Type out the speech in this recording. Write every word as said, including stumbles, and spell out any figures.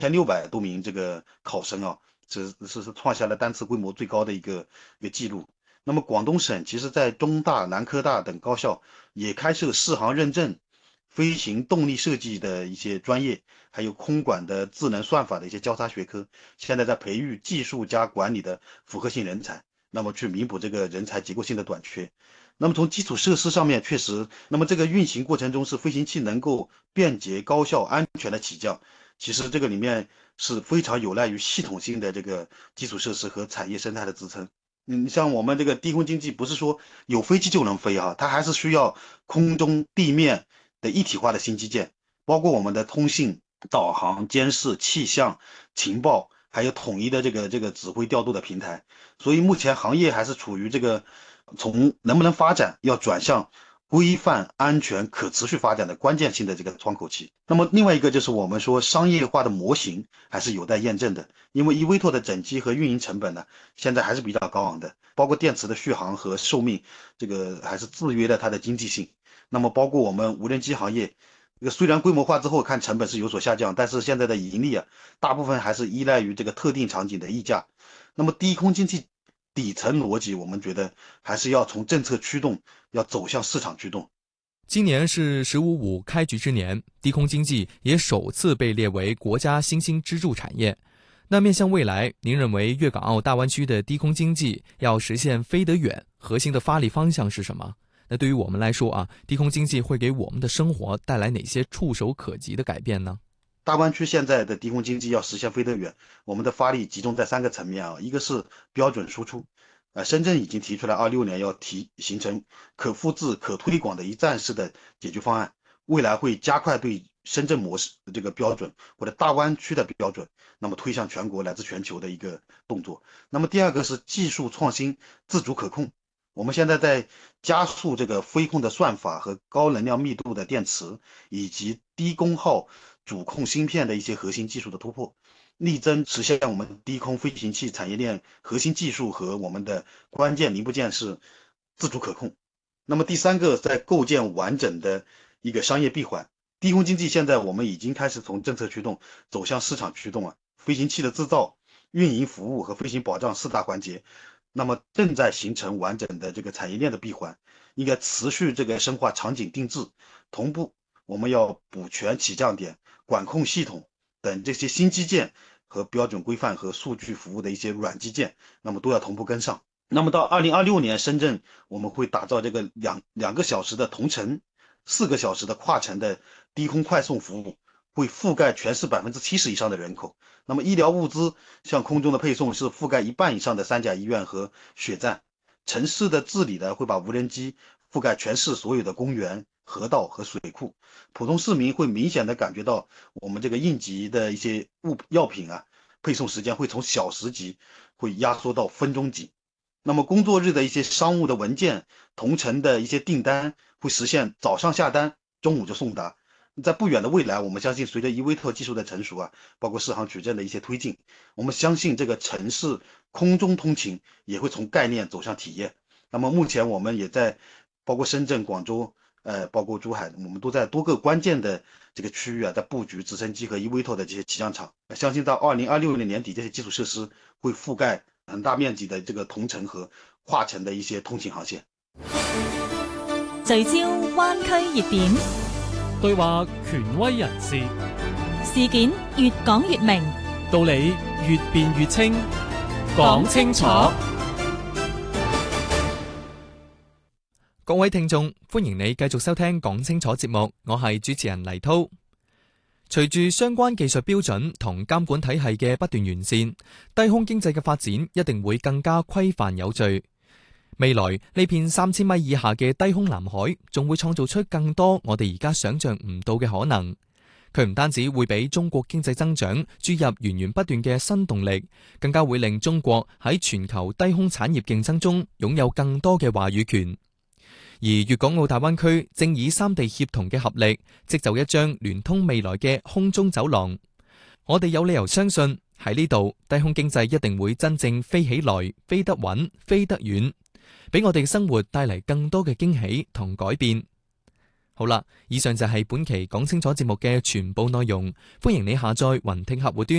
千六百多名这个考生啊，这是是创下了单次规模最高的一个一个记录。那么广东省其实在中大、南科大等高校也开设适航认证、飞行动力设计的一些专业，还有空管的智能算法的一些交叉学科，现在在培育技术加管理的复合性人才，那么去弥补这个人才结构性的短缺。那么从基础设施上面确实，那么这个运行过程中是飞行器能够便捷、高效、安全的起降，其实这个里面是非常有赖于系统性的这个基础设施和产业生态的支撑。嗯，像我们这个低空经济，不是说有飞机就能飞啊，它还是需要空中地面的一体化的新基建，包括我们的通信、导航、监视、气象、情报，还有统一的这个这个指挥调度的平台。所以目前行业还是处于这个从能不能发展要转向规范、安全、可持续发展的关键性的这个窗口期。那么另外一个就是我们说商业化的模型还是有待验证的，因为依维托的整机和运营成本呢，现在还是比较高昂的，包括电池的续航和寿命，这个还是制约了它的经济性。那么包括我们无人机行业，这个虽然规模化之后看成本是有所下降，但是现在的盈利啊，大部分还是依赖于这个特定场景的溢价。那么低空经济底层逻辑，我们觉得还是要从政策驱动，要走向市场驱动。 今年是“十五五”开局之年，低空经济也首次被列为国家新兴支柱产业。那面向未来，您认为粤港澳大湾区的低空经济要实现飞得远，核心的发力方向是什么？那对于我们来说啊，低空经济会给我们的生活带来哪些触手可及的改变呢？ 大湾区现在的低空经济要实现飞得远，我们的发力集中在三个层面啊，一个是标准输出，呃，深圳已经提出来，二六年要提形成可复制、可推广的一站式的解决方案，未来会加快对深圳模式这个标准或者大湾区的标准，那么推向全国乃至全球的一个动作。那么第二个是技术创新、自主可控。我们现在在加速这个飞控的算法和高能量密度的电池，以及低功耗主控芯片的一些核心技术的突破，力争实现我们低空飞行器产业链核心技术和我们的关键零部件是自主可控。那么第三个，在构建完整的一个商业闭环。低空经济现在我们已经开始从政策驱动走向市场驱动了，飞行器的制造、运营服务和飞行保障四大环节，那么正在形成完整的这个产业链的闭环，应该持续这个深化场景定制，同步我们要补全起降点、管控系统等这些新基建和标准规范和数据服务的一些软基建，那么都要同步跟上。那么到二零二六年，深圳我们会打造这个两两个小时的同城，四个小时的跨城的低空快送服务，会覆盖全市百分之七十以上的人口。那么医疗物资像空中的配送是覆盖一半以上的三甲医院和血站。城市的治理呢，会把无人机覆盖全市所有的公园、河道和水库。普通市民会明显的感觉到我们这个应急的一些物药品啊，配送时间会从小时级会压缩到分钟级。那么工作日的一些商务的文件、同城的一些订单会实现早上下单，中午就送达。在不远的未来，我们相信随着依维特技术的成熟啊，包括适航取证的一些推进，我们相信这个城市空中通勤也会从概念走向体验。那么目前我们也在包括深圳、广州，呃，包括珠海，我们都在多个关键的这个区域啊，在布局直升机和依维特的这些起降场。相信到二零二六年年底，这些基础设施会覆蓋很大面積的這個同城和跨城的一些通勤航線。 聚焦灣區熱點， 對話權威人士， 事件越講越明， 道理越辯越清，講清楚。 各位聽眾，歡迎你繼續收聽講清楚節目，我係主持人黎滔。隨住相關技術標準同監管體系嘅不斷完善，低空經濟嘅發展一定會更加規範有序。未來呢片三千米以下嘅低空藍海，仲會創造出更多我哋而家想象唔到嘅可能。佢唔單止會俾中國經濟增長注入源源不斷嘅新動力，更加會令中國喺全球低空產業競爭中擁有更多嘅話語權。而粵港澳大灣區正以三地協同嘅合力，織就一張聯通未來嘅空中走廊。我哋有理由相信喺呢度，低空經濟一定會真正飛起來，飛得穩，飛得遠，俾我哋生活帶嚟更多嘅驚喜同改變。 好啦，以上就係本期講清楚節目嘅全部內容，歡迎你下載雲聽客戶端。